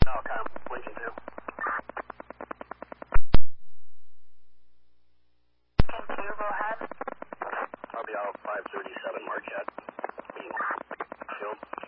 Okay, Lincoln 2. Lincoln 2, go ahead. I'll be out 537 Marquette. Shield.